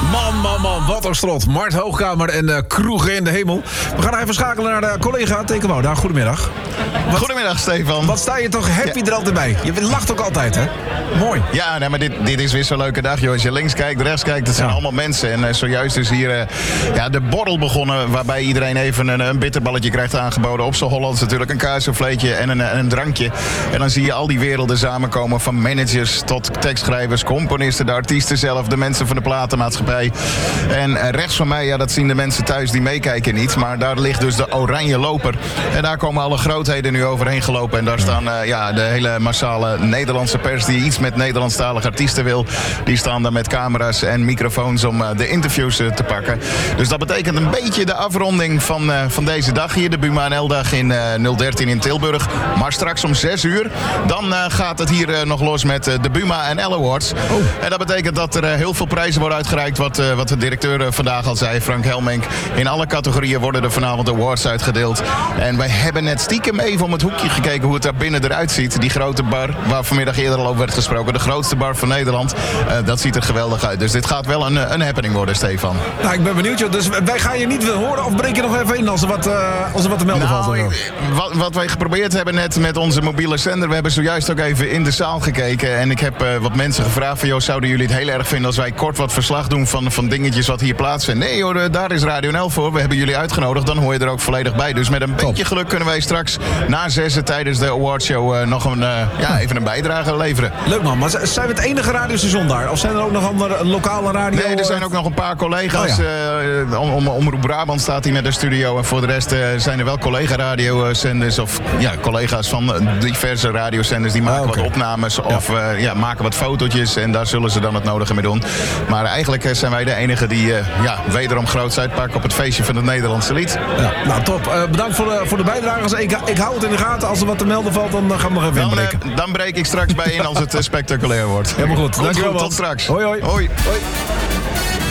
Man, wat een strot. Mart Hoogkamer en kroegen in de hemel. We gaan even schakelen naar de collega Teke Wouda. Goedemiddag. Goedemiddag, Stefan. Wat sta je toch happy er altijd bij. Je lacht ook altijd, hè? Mooi. Ja, nee, maar dit is weer zo'n leuke dag, joh. Als je links kijkt, rechts kijkt, het zijn allemaal mensen. En zojuist is hier de borrel begonnen, waarbij iedereen even een bitterballetje krijgt aangeboden. Op z'n Hollands natuurlijk, een kaassouffleetje en een drankje. En dan zie je al die werelden samenkomen, van managers tot tekstschrijvers, componisten, de artiesten zelf, de mensen van de platenmaatschappij. En rechts van mij, ja, dat zien de mensen thuis die meekijken niet, maar daar ligt dus de oranje loper. En daar komen alle grootheden nu overheen gelopen. En daar staan de hele massale Nederlandse pers die iets met Nederlandstalige artiesten wil. Die staan daar met camera's en microfoons om de interviews te pakken. Dus dat betekent een beetje de afronding van deze dag hier. De Buma NL-dag in 013 in Tilburg. Maar straks om 6 uur, dan gaat het hier nog los met de Buma NL Awards. En dat betekent dat er heel veel prijzen worden uitgereikt. Wat de directeur vandaag al zei, Frank Helmenk. In alle categorieën worden er vanavond awards uitgedeeld. En wij hebben net stiekem even om het hoekje gekeken hoe het daar binnen eruit ziet. Die grote bar waar vanmiddag eerder al over werd gesproken. De grootste bar van Nederland. Dat ziet er geweldig uit. Dus dit gaat wel een happening worden, Stefan. Nou, ik ben benieuwd, joh. Dus wij gaan je niet horen of breek je nog even in als er wat te melden valt? Wat wij geprobeerd hebben net met onze mobiele zender. We hebben zojuist ook even in de zaal gekeken. En ik heb wat mensen gevraagd van, joh, zouden jullie het heel erg vinden als wij kort wat verslag doen van dingetjes wat hier plaatsvinden? Nee hoor, daar is Radio NL voor. We hebben jullie uitgenodigd. Dan hoor je er ook volledig bij. Dus met een beetje geluk kunnen wij straks na 6 tijdens de awardshow nog even een bijdrage leveren. Leuk man, maar zijn we het enige radiostation daar? Of zijn er ook nog andere lokale radio? Nee, er zijn ook nog een paar collega's. Omroep Brabant staat hier met de studio. En voor de rest zijn er wel collega-radiozenders of collega's van diverse radiozenders die maken wat opnames of maken wat fotootjes. En daar zullen ze dan het nodige mee doen. Maar eigenlijk zijn wij de enige die wederom groots uitpakken op het feestje van het Nederlandse lied. Ja. Nou, top. Bedankt voor de bijdragers. Ik hou het in de gaten. Als er wat te melden valt, dan gaan we nog even inbreken. Dan breek ik straks bij in als het spectaculair wordt. Helemaal goed. Dankjewel. Tot straks. Hoi. Hoi.